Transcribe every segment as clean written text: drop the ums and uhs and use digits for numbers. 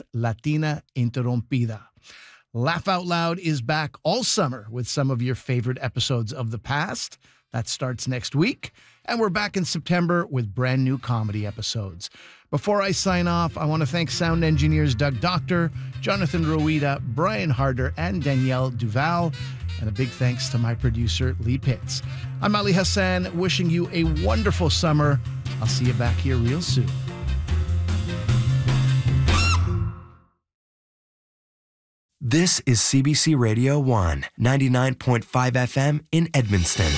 podcast, Latina Interrumpida. Laugh Out Loud is back all summer with some of your favorite episodes of the past. That starts next week. And we're back in September with brand new comedy episodes. Before I sign off, I want to thank sound engineers Doug Doctor, Jonathan Rowita, Brian Harder, and Danielle Duval. And a big thanks to my producer, Lee Pitts. I'm Ali Hassan, wishing you a wonderful summer. I'll see you back here real soon. This is CBC Radio 1, 99.5 FM in Edmundston.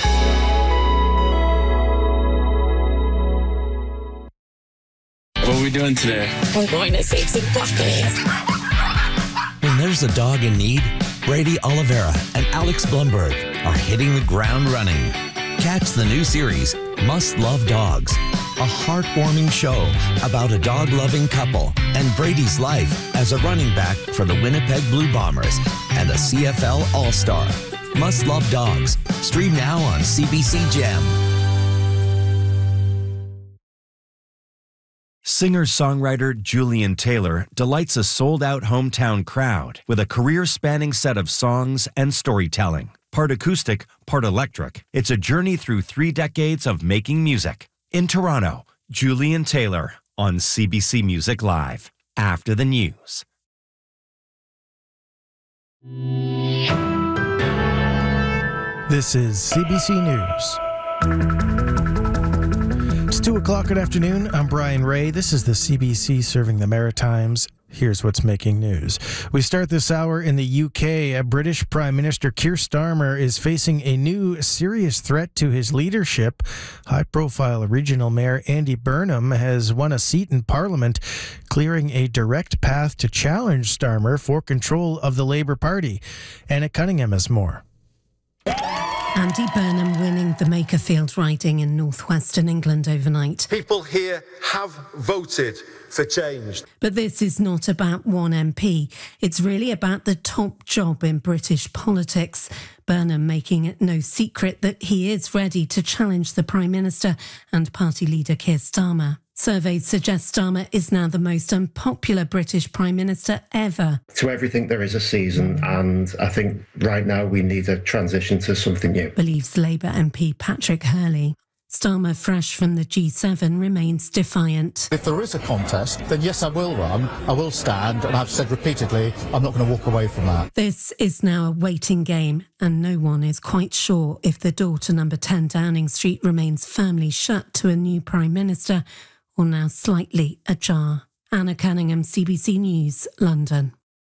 What are we doing today? We're going to save some puppies. When there's a dog in need, Brady Oliveira and Alex Blumberg are hitting the ground running. Catch the new series, Must Love Dogs, a heartwarming show about a dog-loving couple and Brady's life as a running back for the Winnipeg Blue Bombers and a CFL All-Star. Must Love Dogs. Stream now on CBC Gem. Singer-songwriter Julian Taylor delights a sold-out hometown crowd with a career-spanning set of songs and storytelling. Part acoustic, part electric. It's a journey through 3 decades of making music. In Toronto, Julian Taylor on CBC Music Live. After the news. This is CBC News. It's 2 o'clock good afternoon. I'm Brian Ray. This is the CBC serving the Maritimes. Here's what's making news. We start this hour in the UK. British Prime Minister Keir Starmer is facing a new serious threat to his leadership. High-profile Regional Mayor Andy Burnham has won a seat in Parliament, clearing a direct path to challenge Starmer for control of the Labour Party. Anna Cunningham has more. Andy Burnham winning the Makerfield riding in northwestern England overnight. People here have voted for change. But this is not about one MP. It's really about the top job in British politics. Burnham making it no secret that he is ready to challenge the Prime Minister and party leader Keir Starmer. Surveys suggest Starmer is now the most unpopular British Prime Minister ever. To everything there is a season, and I think right now we need a transition to something new. Believes Labour MP Patrick Hurley. Starmer, fresh from the G7, remains defiant. If there is a contest, then yes, I will run, I will stand, and I've said repeatedly, I'm not going to walk away from that. This is now a waiting game, and no one is quite sure if the door to number 10 Downing Street remains firmly shut to a new Prime Minister or now slightly ajar. Anna Cunningham, CBC News, London.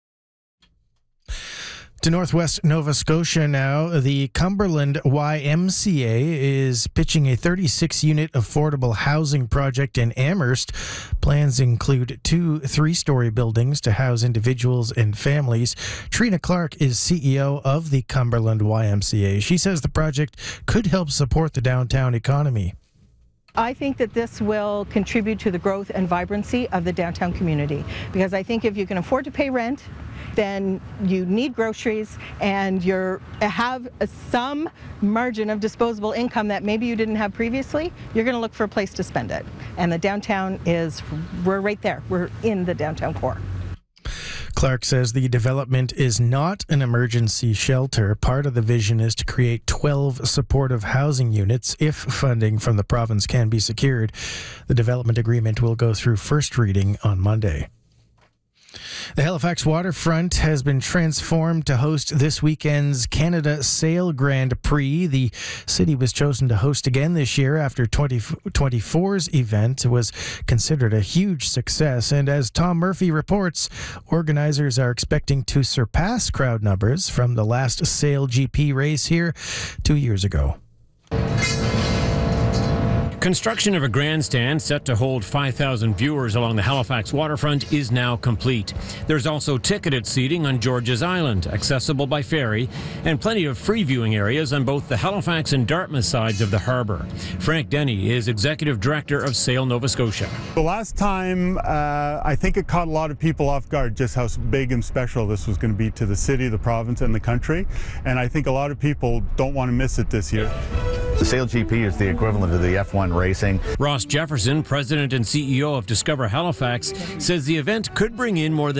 To northwest Nova Scotia now, the Cumberland YMCA is pitching a 36-unit affordable housing project in Amherst. Plans include 2 3-story buildings to house individuals and families. Trina Clark is CEO of the Cumberland YMCA. She says the project could help support the downtown economy. I think that this will contribute to the growth and vibrancy of the downtown community, because I think if you can afford to pay rent, then you need groceries and you have some margin of disposable income that maybe you didn't have previously, you're going to look for a place to spend it. And the downtown we're right there. We're in the downtown core. Clark says the development is not an emergency shelter. Part of the vision is to create 12 supportive housing units if funding from the province can be secured. The development agreement will go through first reading on Monday. The Halifax waterfront has been transformed to host this weekend's Canada Sail Grand Prix. The city was chosen to host again this year after 2024's event was considered a huge success. And as Tom Murphy reports, organizers are expecting to surpass crowd numbers from the last Sail GP race here 2 years ago. Construction of a grandstand set to hold 5,000 viewers along the Halifax waterfront is now complete. There's also ticketed seating on George's Island, accessible by ferry, and plenty of free viewing areas on both the Halifax and Dartmouth sides of the harbour. Frank Denny is Executive Director of Sail Nova Scotia. The last time, I think it caught a lot of people off guard just how big and special this was going to be to the city, the province, and the country. And I think a lot of people don't want to miss it this year. The Sail GP is the equivalent of the F1 racing. Ross Jefferson, President and CEO of Discover Halifax, says the event could bring in more than